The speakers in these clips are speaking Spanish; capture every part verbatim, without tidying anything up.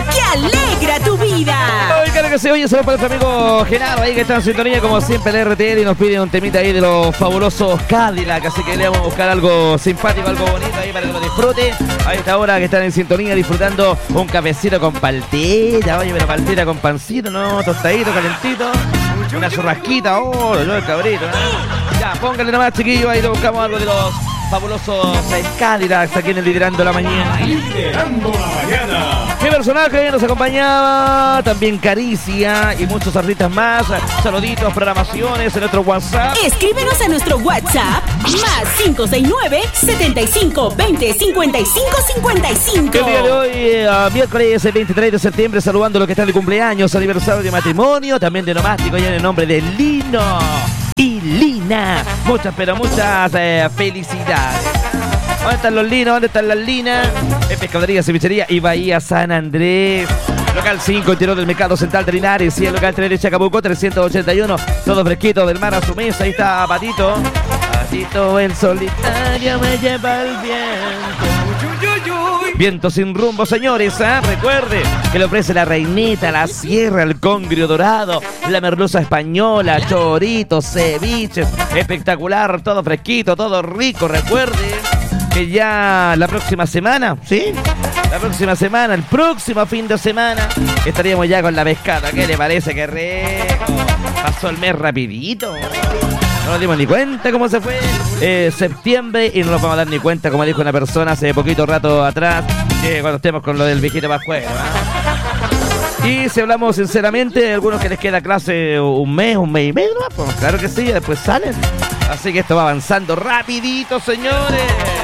que alegra tu vida. Ay, claro que sí, oye, se va para nuestro amigo Genaro ahí que está en sintonía como siempre el R T L y nos pide un temita ahí de los fabulosos Cadillac, así que le vamos a buscar algo simpático, algo bonito ahí para que lo disfrute. A esta hora que están en sintonía disfrutando un cafecito con paltita, oye, pero paltita con pancito, no, tostadito, calentito, una churrasquita, oh, yo el cabrito, ¿no? Ya, póngale nomás, chiquillos, ahí le buscamos algo de los fabulosos Cadillacs aquí en el Liderando la Mañana. Liderando la Mañana. ¿Qué personaje nos acompañaba? También Caricia y muchos artistas más. Saluditos, programaciones en nuestro WhatsApp. Escríbenos a nuestro WhatsApp más cinco seis nueve, setenta y cinco, veinte, cincuenta y cinco, cincuenta y cinco. El día de hoy, eh, miércoles veintitrés de septiembre, saludando a los que están de cumpleaños, aniversario de matrimonio, también de nomástico, ya en el nombre de Lino y Lina. Muchas, pero muchas eh, felicidades. ¿Dónde están los linos? ¿Dónde están las linas? En Pescadería, Cevichería y Bahía San Andrés. Local cinco, interior del Mercado Central de Linares. Y el local tres de Chacabuco, trescientos ochenta y uno. Todo fresquito del mar a su mesa. Ahí está Patito. Patito el solitario me lleva el viento. Viento sin rumbo, señores. ¿eh? Recuerde que le ofrece la reinita, la sierra, el congrio dorado, la merluza española, choritos, ceviches. Espectacular, todo fresquito, todo rico. Recuerde que ya la próxima semana, ¿sí? La próxima semana, el próximo fin de semana, estaríamos ya con la pescada. ¿Qué le parece? ¡Qué rico! Pasó el mes rapidito. No nos dimos ni cuenta cómo se fue eh, septiembre y no nos vamos a dar ni cuenta, como dijo una persona hace poquito rato atrás, que cuando estemos con lo del viejito pascuero, ¿eh? Y si hablamos sinceramente, hay algunos que les queda clase un mes, un mes y medio, ¿no? Pues claro que sí, después salen. Así que esto va avanzando rapidito, señores.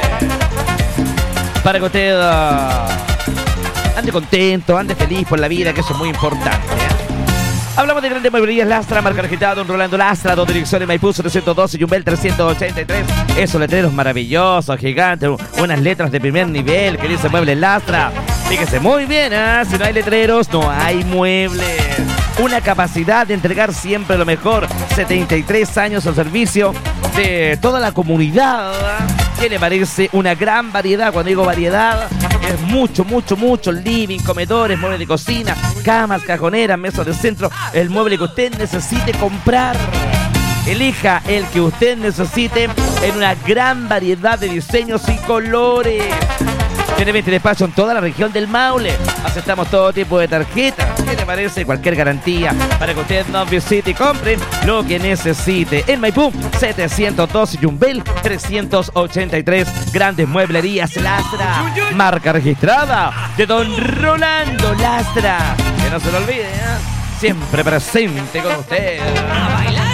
Para que usted uh, ande contento, ande feliz por la vida, que eso es muy importante, ¿eh? Hablamos de grandes mueblerías Lastra, marca registrada Don Rolando Lastra, dos direcciones Maipú trescientos doce y Yumbel trescientos ochenta y tres. Esos letreros maravillosos, gigantes, unas letras de primer nivel que dice Muebles Lastra. Fíjese muy bien, ¿eh? Si no hay letreros, no hay muebles. Una capacidad de entregar siempre lo mejor. setenta y tres años al servicio de toda la comunidad. ¿Qué le parece? Una gran variedad. Cuando digo variedad, es mucho, mucho, mucho. Living, comedores, muebles de cocina, camas, cajoneras, mesas de centro. El mueble que usted necesite comprar. Elija el que usted necesite en una gran variedad de diseños y colores. Tiene veinte despachos en toda la región del Maule. Aceptamos todo tipo de tarjetas. ¿Qué le parece? Cualquier garantía para que usted nos visite y compre lo que necesite. En Maipú, setecientos dos y Yumbel, trescientos ochenta y tres. Grandes mueblerías Lastra. Marca registrada de Don Rolando Lastra. Que no se lo olvide, ¿eh? Siempre presente con usted. A bailar.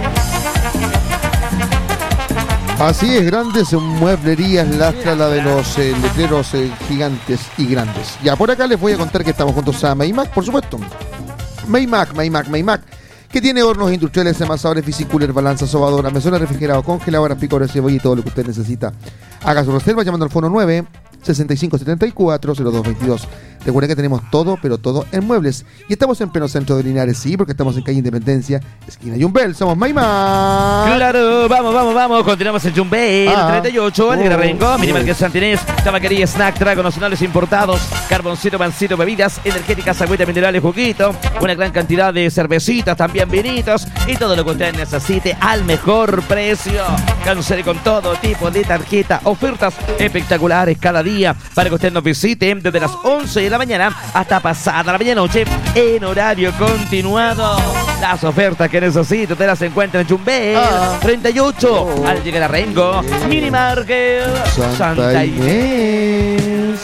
Así es, grandes mueblerías Lastra, la de los eh, letreros eh, gigantes y grandes. Ya, por acá les voy a contar que estamos juntos a Maymac, por supuesto. Maymac, Maymac, Maymac, que tiene hornos industriales, amasadores, bicicooler, balanza, sobadora, mesones refrigerados, congeladoras, picadores, cebolla y todo lo que usted necesita. Haga su reserva llamando al fono nueve sesenta y cinco setenta y cuatro cero dos veintidós. Recuerden que tenemos todo, pero todo en muebles. Y estamos en pleno centro de Linares, sí, porque estamos en calle Independencia, esquina Yumbel. Somos Maymac. Claro, vamos, vamos, vamos. Continuamos en Yumbel, ah, treinta y ocho, en oh, el Rengo, Minimarket yes. Santinés, tabaquería, snack, tragos nacionales importados, carboncito, pancito, bebidas energéticas, agüita, minerales, juguito, una gran cantidad de cervecitas, también vinitos y todo lo que usted necesite al mejor precio. Cancele con todo tipo de tarjeta, ofertas espectaculares cada día para que usted nos visite desde las once de la mañana hasta pasada la medianoche en horario continuado. Las ofertas que necesita usted las encuentra en Yumbel, ah. treinta y ocho, oh. al llegar a Rengo, yeah. Minimarket Santa, Santa Inés. Inés.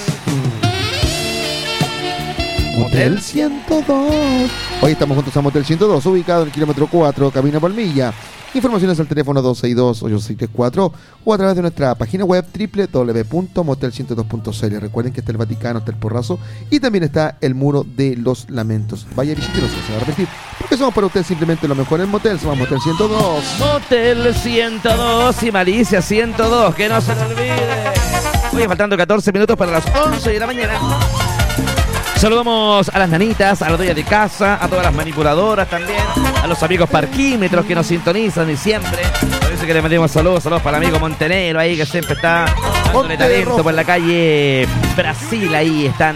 Motel ciento dos. Hoy estamos juntos a Motel ciento dos, ubicado en el kilómetro cuatro, Camino Palmilla. Informaciones al teléfono dos seis dos, ocho seis tres cuatro o a través de nuestra página web doble u doble u doble u punto motel ciento dos punto c l. Recuerden que está el Vaticano, está el Porrazo y también está el Muro de los Lamentos. Vaya, visítenos, se va a repetir. Porque somos para usted simplemente lo mejor en motel. Somos Motel ciento dos. Motel ciento dos y Malicia ciento dos, que no se lo olvide. Hoy faltando catorce minutos para las once de la mañana. Saludamos a las nanitas, a las dueñas de casa, a todas las manipuladoras también, a los amigos parquímetros que nos sintonizan y siempre. Por eso que le mandamos saludos, saludos para el amigo Montenegro ahí que siempre está dándole talento por la calle Brasil. Ahí están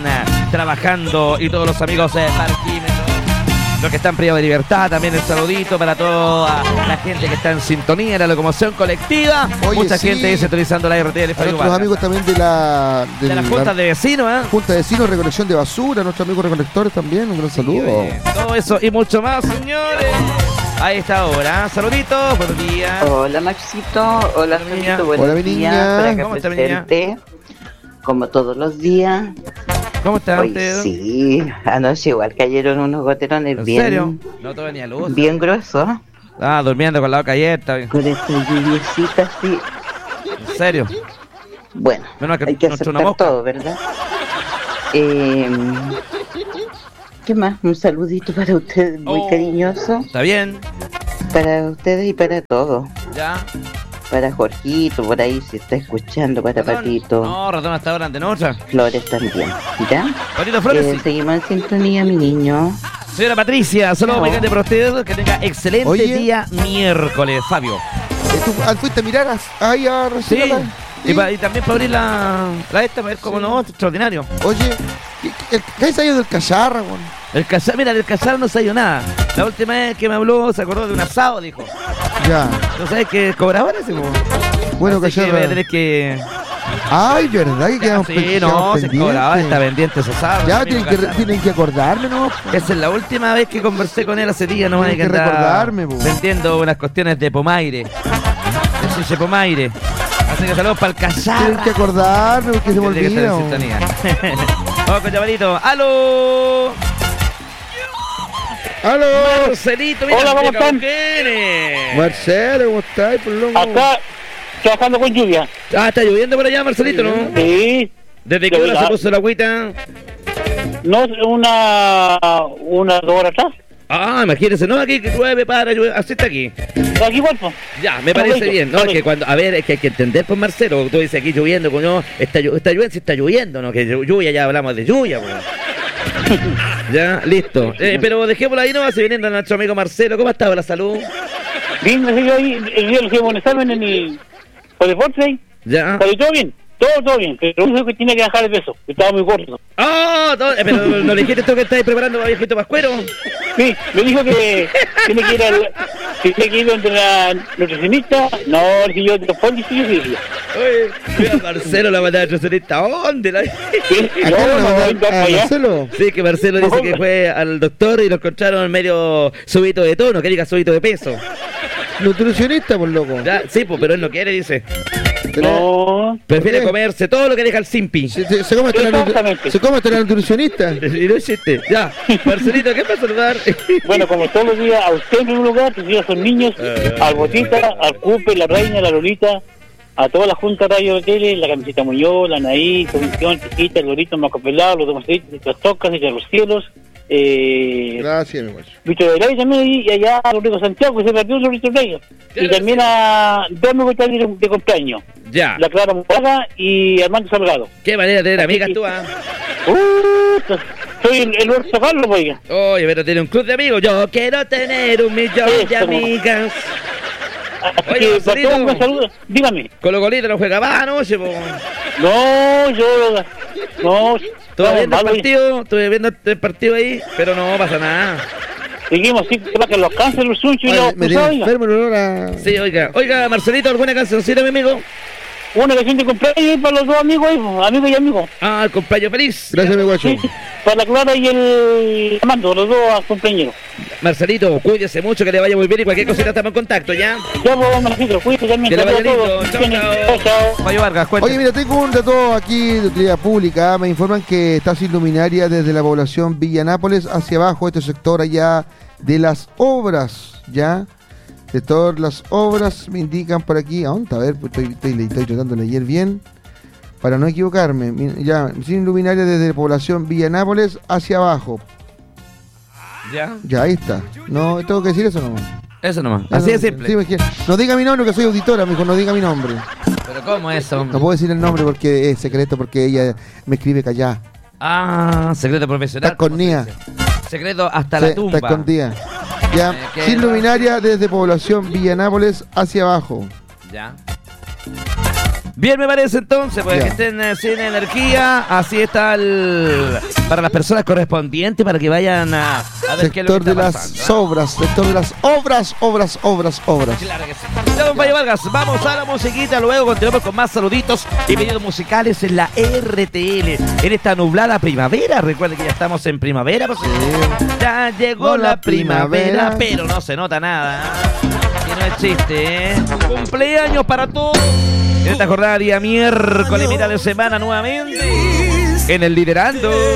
trabajando y todos los amigos de Parquímetro. Los que están privados de libertad, también el saludito para toda la gente que está en sintonía de la locomoción colectiva. Oye, Mucha sí. gente dice utilizando la R T L. A nuestros amigos también de la de las juntas de vecinos, ¿eh? Junta de Vecinos, recolección de basura, nuestros amigos recolectores también, un gran saludo. Oye, todo eso y mucho más, señores. A esta hora, saluditos, buenos días. Hola Maxito, hola Hola, niña. Fernando, buenos Hola, mi días, niña. por acá ¿Cómo está, mi niña? presente, como todos los días. ¿Cómo está Hoy usted? sí, anoche igual cayeron unos goterones ¿En bien, serio? No te venía luz. bien gruesos, Ah, durmiendo con la boca abierta. con esta lluviecita así. ¿En serio? Bueno, Menos que hay que no echó una aceptar mosca. todo, ¿verdad? Eh, ¿Qué más? Un saludito para ustedes, muy Oh. cariñoso, ¿Está bien? para ustedes y para todos. ¿Ya? Para Jorgito, por ahí si está escuchando, para ¿Ratón? Patito, No, ratón hasta ahora ante noche. Flores también, ¿ya? Patito Flores, Eh, sí. seguimos en sintonía, mi niño. Señora Patricia, saludos No. muy grande para usted. Que tenga excelente Oye. día miércoles, Fabio. Eh, ¿Tú ah, fuiste a mirar a- ahí a Sí. recibirla? Y, pa- y también para abrir la, la esta, para ver cómo no, extraordinario. Oye, ¿qué, qué, qué es ahí del cacharra, weón? El casar, mira, del casar no salió nada. La última vez que me habló se acordó de un asado, dijo. Ya. ¿No sabes qué cobrador ese? po? Bueno, Así que voy a cacharra. tener que... Ay, ¿verdad que quedamos Sí, pen- no, quedamos se cobrador pendientes? está pendiente ese asado. Ya amigo tienen que, Casar. tienen que acordarme, ¿no? Esa es la última vez que conversé con él hace días, no hay que Tienes que andar recordarme, po. vendiendo unas cuestiones de pomaire. De chiche pomaire. Así que saludos para el Tienen casar. que acordarme porque se me Tiene que estar olvida. en weón. sintonía. Vamos con llamadito. ¡Aló! ¡Aló! Marcelito, mira, Hola, ¿cómo de están? Marcelo, ¿cómo estás? Por loco? Acá trabajando con lluvia. Ah, está lloviendo por allá, Marcelito, ¿no? Sí. ¿Desde qué hora se puso la agüita? No una una dos horas atrás. Ah, imagínese, no, aquí que llueve, para, llueve, así está aquí. Aquí cuerpo. Ya, me parece Correcto, bien, ¿no? Es que correcto. cuando, a ver, es que hay que entender, pues, Marcelo, tú dices aquí lloviendo, coño, está, llu- está lloviendo, si está lloviendo, ¿no? Que llu- lluvia, ya hablamos de lluvia, weón. Ya, listo. Eh, pero dejémoslo ahí, ¿no? Va viniendo nuestro amigo Marcelo. ¿Cómo ha estado la salud? Bien, me sigo ahí. El día lo hicimos un examen en el por deporte ahí. Ya. Pero todo bien. Todo, todo bien. Pero lo único que tiene que bajar el peso. Que estaba muy gordo. ¡Oh! todo- eh, pero no le dijiste tú que estáis preparando para viejito pascuero. Sí, me dijo que tiene que ir al. Tiene que ir donde la nutricionista. No, si yo te lo pongo, sí, yo sí. Oye, mira, Marcelo la mandaba a nutricionista. ¿Dónde la.? Sí, ¿A no, quién le no, mandaron? venga para ¿A allá. Marcelo? Sí, que Marcelo dice que fue al doctor y lo encontraron medio subito de tono, que diga subito de peso. Nutricionista, por loco. Ya, sí, pues, pero él no quiere, dice. No. Prefiere ¿Por qué? comerse todo lo que deja el simpi. Se, se, se come hasta la, nutri- Exactamente. se come hasta la nutricionista. Y no existe. Ya, Marcelito, ¿qué para saludar? Bueno, como todos los días, a usted en primer lugar, tus días son niños, al Botita, al Cupe, la Reina, la Lolita, a toda la Junta Radio de Tele, la Camiseta Muñoz, la Naí, Comisión, Chiquita, el Lorito, Marco Pelado, los Domaceritos, las Tocas, y los Cielos, eh, Gracias, mi guacho. Víctor de Ley también, y allá a Rodrigo Santiago, que se perdió Rodrigo de Ley. Y también a dos amigos que están de, de cumpleaños, Ya. la Clara Moraga y Armando Salgado. Qué manera de tener amigas tú, ¿ah? Uh, soy el, el Huerto Carlos, oiga. Oye, pero tiene un club de amigos. Yo quiero tener un millón de Eso. amigas. Así Oye, que, para Marcelito. todos, un saludo. Dígame. Colo Colito no juega más anoche, po. No, yo. No, Estuve no, viendo el malo, partido, estuve viendo el partido ahí, pero no pasa nada. seguimos así, para que los cánceres, los sunchos y Ay, los me tiene cruzados, oiga. enfermo el olor a... Sí, oiga. Oiga, Marcelito, ¿alguna cancioncita, mi amigo? Una canción de cumpleaños ahí para los dos amigos, ahí, pues, amigos y amigos. Ah, el cumpleaños feliz. Gracias, mi guacho. Sí, para la Clara y el Armando, los dos compañeros. Marcelito, cuídese mucho, que le vaya muy bien y cualquier cosita estamos en contacto, ¿ya? Ya, pues, Marcito, cuídate también. Que le vaya saludos a lindo. todos. Chao, Chao, chao. chao. Mayo Vargas, cuéntame. Oye, mira, tengo un dato aquí de utilidad pública. Me informan que está sin luminaria desde la población Villa Nápoles hacia abajo, este sector allá de las obras, ¿ya? De todas las obras me indican por aquí. ¿A dónde? A ver, pues estoy, estoy, estoy tratando de leer bien para no equivocarme. Mi- Ya, sin luminaria desde la población Villa Nápoles hacia abajo. ¿Ya? Ya, ahí está. No, tengo que decir eso nomás. Eso nomás. Así de simple. Sí, me quiere- no diga mi nombre, que soy auditora, me dijo, no diga mi nombre. Pero ¿cómo es eso? No puedo decir el nombre porque es secreto, porque ella me escribe callá. Ah, secreto profesional. Está escondida. ¿cómo se dice? Secreto hasta Sí, la tumba. Está escondida. Ya, Eh, ¿qué? sin luminaria desde población Villa Nápoles hacia abajo. Ya. Bien, me parece entonces, pues Ya. que estén eh, sin energía. Así está el. Para las personas correspondientes, para que vayan a, a ver qué es lo Sector que de está las pasando. ¿eh? obras, sector de las obras, obras, obras, obras. Claro que sí. Ya, don Valle Vargas, vamos a la musiquita, luego continuamos con más saluditos y pedidos musicales en la R T L, en esta nublada primavera. Recuerden que ya estamos en primavera, pues, ya llegó Hola, la primavera, primavera. pero no se nota nada. ¿eh? Y no existe, ¿eh? Cumpleaños para todos. En esta jornada día miércoles, mitad de semana nuevamente, en el Liderando.